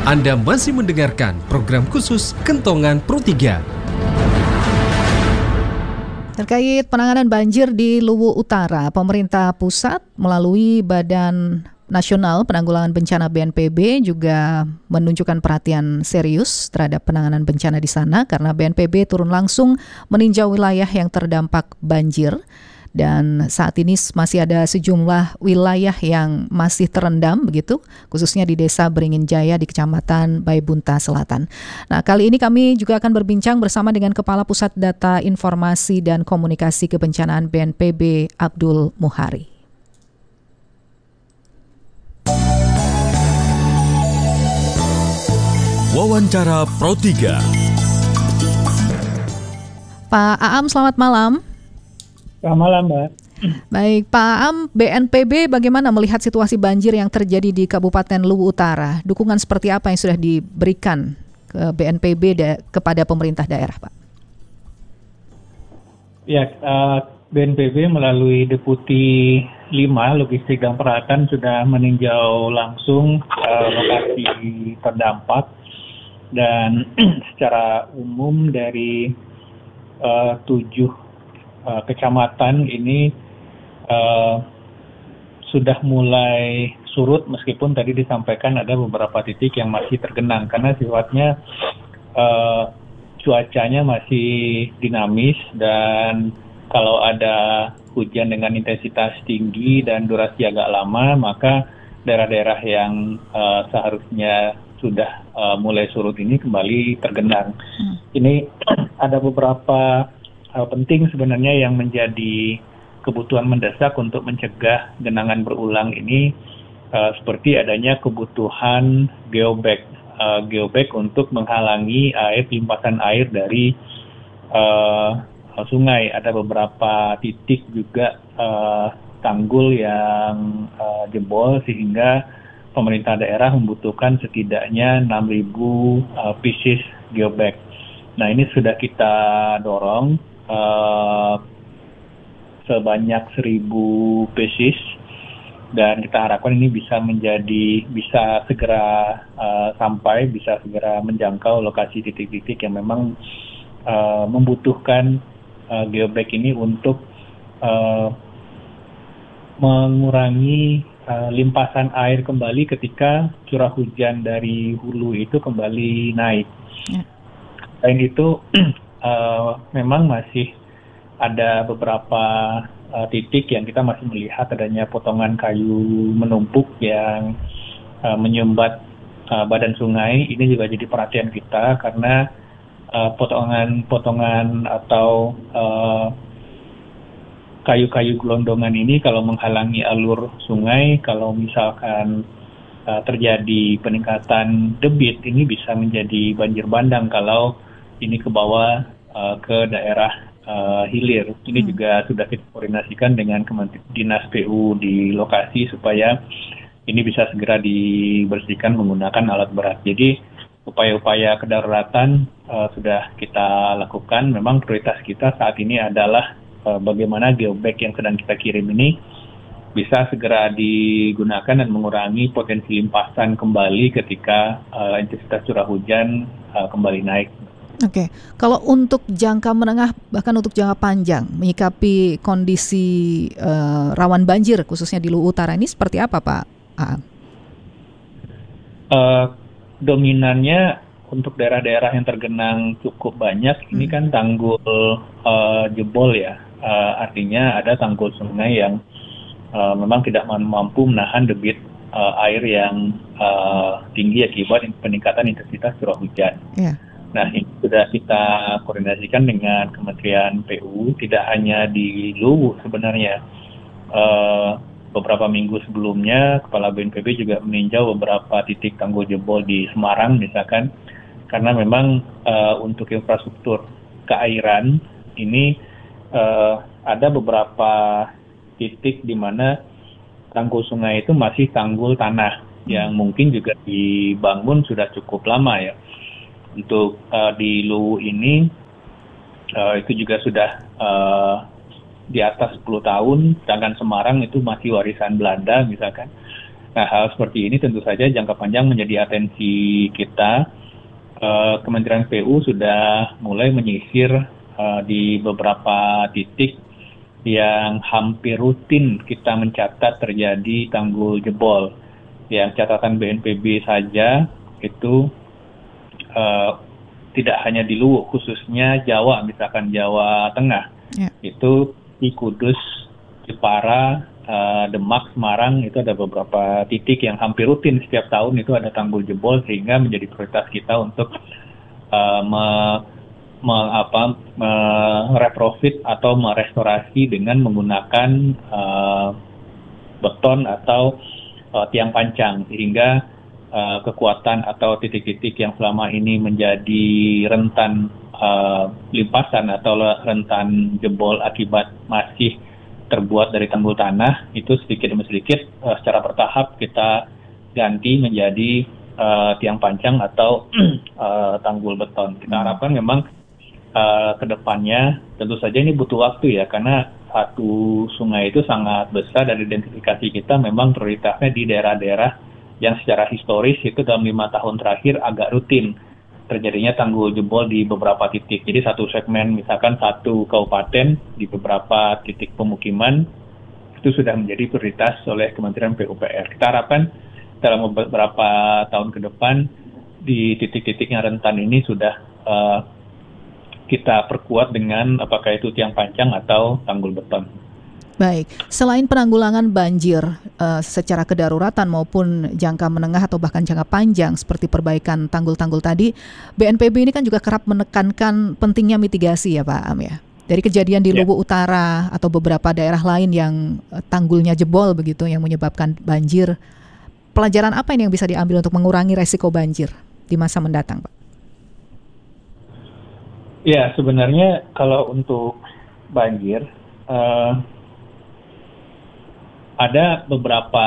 Anda masih mendengarkan program khusus Kentongan Pro 3. Terkait penanganan banjir di Luwu Utara, pemerintah pusat melalui Badan Nasional Penanggulangan Bencana BNPB juga menunjukkan perhatian serius terhadap penanganan bencana di sana karena BNPB turun langsung meninjau wilayah yang terdampak banjir. Dan saat ini masih ada sejumlah wilayah yang masih terendam begitu, khususnya di Desa Beringin Jaya di Kecamatan Baibunta Selatan. Nah, kali ini kami juga akan berbincang bersama dengan Kepala Pusat Data Informasi dan Komunikasi Kebencanaan BNPB, Abdul Muhari. Wawancara Pro 3. Pak Aam, selamat malam. Selamat malam, Mbak. Baik, Pak Aam, BNPB bagaimana melihat situasi banjir yang terjadi di Kabupaten Luwu Utara? Dukungan seperti apa yang sudah diberikan ke BNPB kepada pemerintah daerah, Pak? Ya, BNPB melalui Deputi 5 Logistik dan Peralatan sudah meninjau langsung lokasi terdampak dan secara umum dari 7 kecamatan ini sudah mulai surut meskipun tadi disampaikan ada beberapa titik yang masih tergenang karena sifatnya cuacanya masih dinamis dan kalau ada hujan dengan intensitas tinggi dan durasi agak lama maka daerah-daerah yang seharusnya sudah mulai surut ini kembali tergenang. Ini ada beberapa hal penting sebenarnya yang menjadi kebutuhan mendesak untuk mencegah genangan berulang ini seperti adanya kebutuhan geobag untuk menghalangi limpasan air dari sungai. Ada beberapa titik juga tanggul yang jebol sehingga pemerintah daerah membutuhkan setidaknya 6.000 pieces geobag. Nah, ini sudah kita dorong sebanyak 1.000 pieces dan kita harapkan ini bisa segera sampai, bisa segera menjangkau lokasi titik-titik yang memang membutuhkan geobag ini untuk mengurangi limpasan air kembali ketika curah hujan dari hulu itu kembali naik. Selain itu memang masih ada beberapa titik yang kita masih melihat adanya potongan kayu menumpuk yang menyumbat badan sungai. Ini juga jadi perhatian kita karena potongan atau kayu-kayu gelondongan ini kalau menghalangi alur sungai, kalau misalkan terjadi peningkatan debit, ini bisa menjadi banjir bandang kalau ini ke bawah ke daerah hilir. Ini juga sudah kita koordinasikan dengan Dinas PU di lokasi supaya ini bisa segera dibersihkan menggunakan alat berat. Jadi upaya-upaya kedaruratan sudah kita lakukan. Memang prioritas kita saat ini adalah bagaimana geobag yang sedang kita kirim ini bisa segera digunakan dan mengurangi potensi limpasan kembali ketika intensitas curah hujan kembali naik. Oke, kalau untuk jangka menengah bahkan untuk jangka panjang menyikapi kondisi rawan banjir khususnya di Luwu Utara ini seperti apa, Pak? Dominannya untuk daerah-daerah yang tergenang cukup banyak, ini kan tanggul jebol ya, artinya ada tanggul sungai yang memang tidak mampu menahan debit air yang tinggi akibat peningkatan intensitas curah hujan. Yeah. Nah, ini sudah kita koordinasikan dengan Kementerian PU, tidak hanya di Luwu sebenarnya. Beberapa minggu sebelumnya, Kepala BNPB juga meninjau beberapa titik tanggul jebol di Semarang misalkan, karena memang untuk infrastruktur keairan ini ada beberapa titik di mana tanggul sungai itu masih tanggul tanah, yang mungkin juga dibangun sudah cukup lama ya. Untuk di Luwu ini itu juga sudah di atas 10 tahun, sedangkan Semarang itu masih warisan Belanda misalkan. Nah, hal seperti ini tentu saja jangka panjang menjadi atensi kita. Kementerian PU sudah mulai menyisir di beberapa titik yang hampir rutin kita mencatat terjadi tanggul jebol. Yang catatan BNPB saja itu tidak hanya di Luwu, khususnya Jawa, misalkan Jawa Tengah, itu di Kudus, Jepara, Demak, Semarang, itu ada beberapa titik yang hampir rutin setiap tahun itu ada tanggul jebol, sehingga menjadi prioritas kita untuk meretrofit atau merestorasi dengan menggunakan beton atau tiang pancang, sehingga kekuatan atau titik-titik yang selama ini menjadi rentan limpasan atau rentan jebol akibat masih terbuat dari tanggul tanah, itu sedikit demi sedikit secara bertahap kita ganti menjadi tiang pancang atau tanggul beton. Kita harapkan memang ke depannya tentu saja ini butuh waktu ya, karena satu sungai itu sangat besar, dan identifikasi kita memang prioritasnya di daerah-daerah yang secara historis itu dalam 5 tahun terakhir agak rutin terjadinya tanggul jebol di beberapa titik. Jadi satu segmen, misalkan satu kabupaten di beberapa titik pemukiman, itu sudah menjadi prioritas oleh Kementerian PUPR. Kita harapkan dalam beberapa tahun ke depan di titik-titik yang rentan ini sudah kita perkuat dengan apakah itu tiang pancang atau tanggul beton. Baik, selain penanggulangan banjir secara kedaruratan maupun jangka menengah atau bahkan jangka panjang seperti perbaikan tanggul-tanggul tadi, BNPB ini kan juga kerap menekankan pentingnya mitigasi ya Pak Am ya. Dari kejadian di Luwu Utara atau beberapa daerah lain yang tanggulnya jebol begitu yang menyebabkan banjir, pelajaran apa ini yang bisa diambil untuk mengurangi resiko banjir di masa mendatang Pak? Ya, sebenarnya kalau untuk banjir, ada beberapa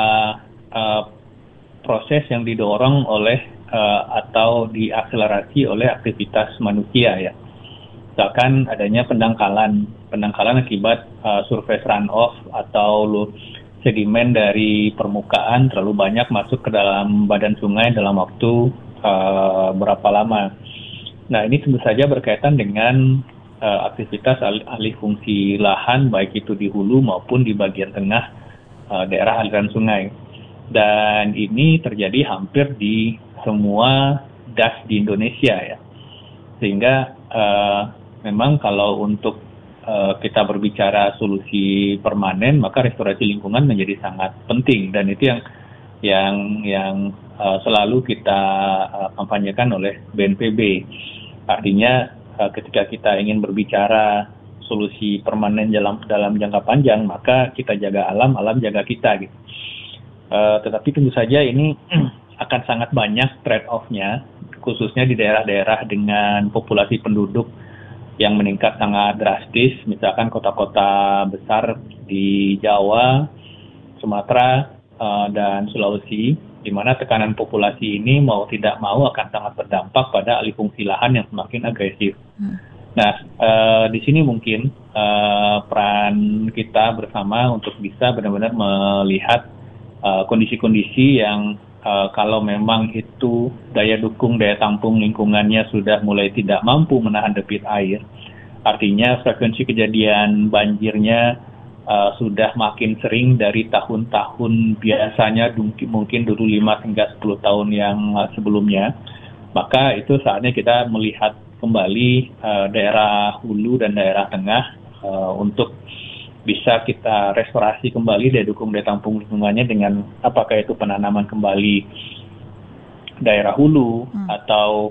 proses yang didorong oleh atau diakselerasi oleh aktivitas manusia ya. Misalkan adanya pendangkalan akibat surface runoff atau sedimen dari permukaan terlalu banyak masuk ke dalam badan sungai dalam waktu berapa lama. Nah, ini tentu saja berkaitan dengan aktivitas alih fungsi lahan, baik itu di hulu maupun di bagian tengah daerah aliran sungai. Dan ini terjadi hampir di semua das di Indonesia ya. Sehingga memang kalau untuk kita berbicara solusi permanen, maka restorasi lingkungan menjadi sangat penting, dan itu yang selalu kita kampanyekan oleh BNPB. Artinya ketika kita ingin berbicara solusi permanen dalam jangka panjang, maka kita jaga alam jaga kita gitu. Tetapi tentu saja ini akan sangat banyak trade-off-nya, khususnya di daerah-daerah dengan populasi penduduk yang meningkat sangat drastis, misalkan kota-kota besar di Jawa, Sumatera, dan Sulawesi, di mana tekanan populasi ini mau tidak mau akan sangat berdampak pada alih fungsi lahan yang semakin agresif. Nah, di sini mungkin peran kita bersama untuk bisa benar-benar melihat kondisi-kondisi yang kalau memang itu daya dukung, daya tampung lingkungannya sudah mulai tidak mampu menahan debit air, artinya frekuensi kejadian banjirnya sudah makin sering dari tahun-tahun biasanya, mungkin dulu 5 hingga 10 tahun yang sebelumnya, maka itu saatnya kita melihat kembali daerah hulu dan daerah tengah untuk bisa kita restorasi kembali daya dukung daya tampung lingkungannya dengan apakah itu penanaman kembali daerah hulu atau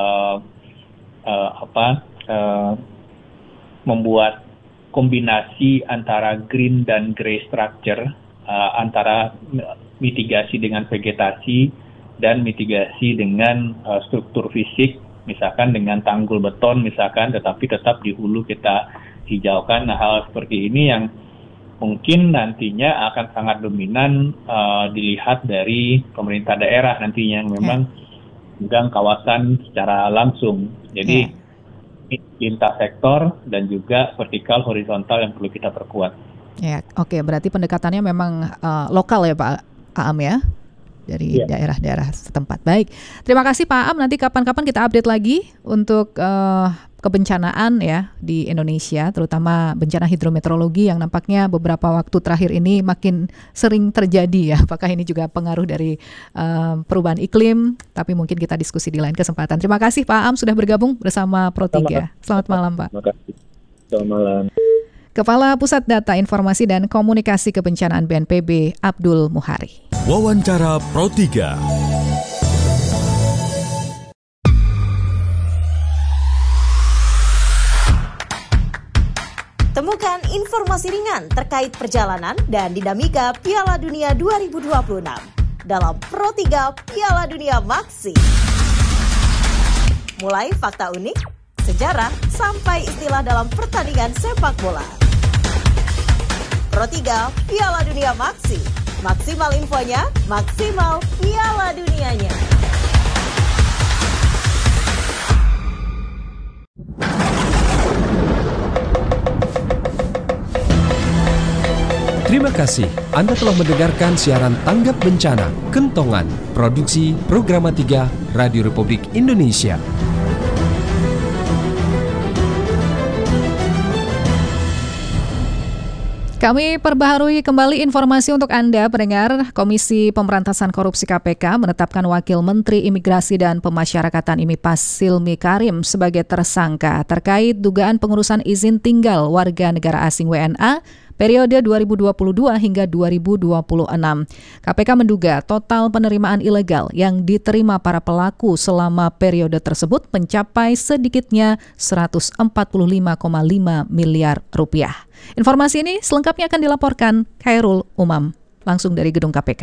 membuat kombinasi antara green dan grey structure, antara mitigasi dengan vegetasi dan mitigasi dengan struktur fisik, misalkan dengan tanggul beton misalkan, tetapi tetap di hulu kita hijaukan. Nah, hal seperti ini yang mungkin nantinya akan sangat dominan dilihat dari pemerintah daerah nantinya yang memang memegang kawasan secara langsung. Jadi lintas sektor dan juga vertikal horizontal yang perlu kita perkuat. Ya, oke. Berarti pendekatannya memang lokal ya Pak Aam ya? dari daerah-daerah setempat. Baik, terima kasih Pak Am. Nanti kapan-kapan kita update lagi untuk kebencanaan ya di Indonesia, terutama bencana hidrometeorologi yang nampaknya beberapa waktu terakhir ini makin sering terjadi ya. Apakah ini juga pengaruh dari perubahan iklim? Tapi mungkin kita diskusi di lain kesempatan. Terima kasih Pak Am sudah bergabung bersama Pro3. Selamat malam Pak. Terima kasih. Selamat malam. Kepala Pusat Data Informasi dan Komunikasi Kebencanaan BNPB, Abdul Muhari. Wawancara Pro3. Temukan informasi ringan terkait perjalanan dan dinamika Piala Dunia 2026 dalam Pro3 Piala Dunia Maxi. Mulai fakta unik, sejarah, sampai istilah dalam pertandingan sepak bola. Pro3 Piala Dunia Maxi. Maksimal infonya, maksimal Piala Dunianya. Terima kasih Anda telah mendengarkan siaran Tanggap Bencana Kentongan Produksi Programa 3 Radio Republik Indonesia. Kami perbaharui kembali informasi untuk Anda, pendengar. Komisi Pemberantasan Korupsi KPK menetapkan Wakil Menteri Imigrasi dan Pemasyarakatan IMIPAS Silmi Karim sebagai tersangka terkait dugaan pengurusan izin tinggal warga negara asing WNA periode 2022 hingga 2026. KPK menduga total penerimaan ilegal yang diterima para pelaku selama periode tersebut mencapai sedikitnya 145,5 miliar rupiah. Informasi ini selengkapnya akan dilaporkan Khairul Umam langsung dari gedung KPK.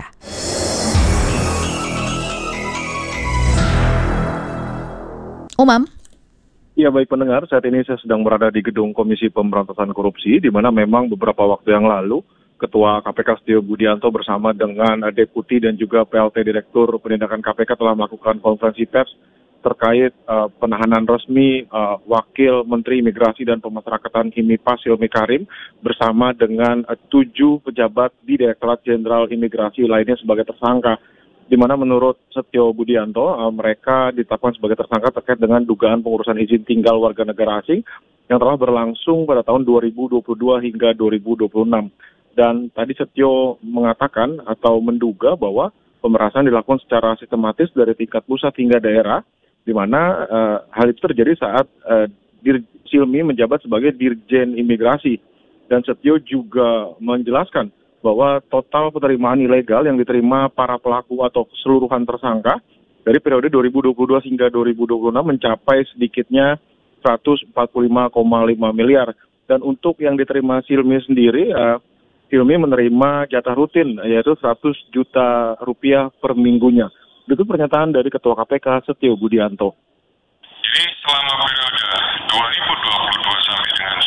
Umam. Ya, baik pendengar, saat ini saya sedang berada di gedung Komisi Pemberantasan Korupsi, di mana memang beberapa waktu yang lalu Ketua KPK Setio Budianto bersama dengan Deputi dan juga PLT Direktur Penindakan KPK telah melakukan konferensi pers terkait penahanan resmi Wakil Menteri Imigrasi dan Pemasyarakatan IMIPAS Silmi Karim bersama dengan 7 pejabat di Direktorat Jenderal Imigrasi lainnya sebagai tersangka, di mana menurut Setio Budianto mereka ditetapkan sebagai tersangka terkait dengan dugaan pengurusan izin tinggal warga negara asing yang telah berlangsung pada tahun 2022 hingga 2026. Dan tadi Setio mengatakan atau menduga bahwa pemerasan dilakukan secara sistematis dari tingkat pusat hingga daerah, di mana hal itu terjadi saat Silmi menjabat sebagai Dirjen Imigrasi. Dan Setio juga menjelaskan bahwa total penerimaan ilegal yang diterima para pelaku atau keseluruhan tersangka dari periode 2022 hingga 2026 mencapai sedikitnya 145,5 miliar. Dan untuk yang diterima Silmi sendiri, Silmi menerima jatah rutin yaitu 100 juta rupiah per minggunya. Itu pernyataan dari Ketua KPK Setio Budianto. Jadi selama periode 2022 sampai dengan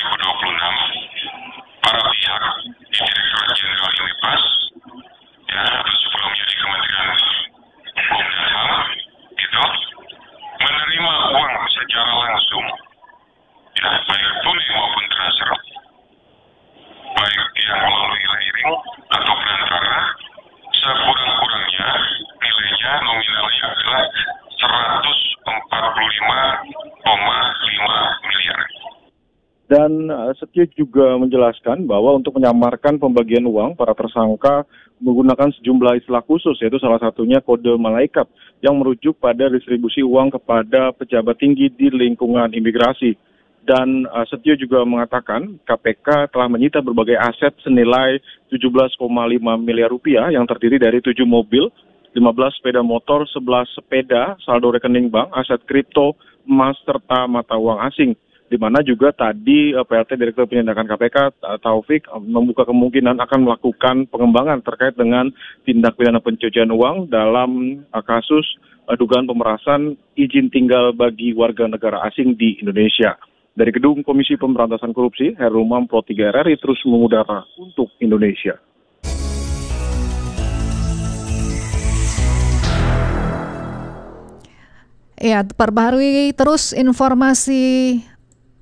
2026, para pihak di Direktorat Jenderal IMIPAS, ya, atau sebelumnya di Kementerian Hukum dan HAM, gitu, menerima uang secara langsung, ya, baik tunai maupun transfer, baik yang melalui layering atau perantara, sekurang-kurangnya nilainya nominalnya adalah 145,5 miliar. Dan Setio juga menjelaskan bahwa untuk menyamarkan pembagian uang, para tersangka menggunakan sejumlah istilah khusus, yaitu salah satunya kode malaikat yang merujuk pada distribusi uang kepada pejabat tinggi di lingkungan imigrasi. Dan Setio juga mengatakan KPK telah menyita berbagai aset senilai 17,5 miliar rupiah yang terdiri dari 7 mobil, 15 sepeda motor, 11 sepeda, saldo rekening bank, aset kripto, emas, serta mata uang asing. Di mana juga tadi PLT Direktur Penindakan KPK Taufik membuka kemungkinan akan melakukan pengembangan terkait dengan tindak pidana pencucian uang dalam kasus dugaan pemerasan izin tinggal bagi warga negara asing di Indonesia. Dari Gedung Komisi Pemberantasan Korupsi, Khairul Umam Pro3 RRI terus mengudara untuk Indonesia. Ya, perbaharui terus informasi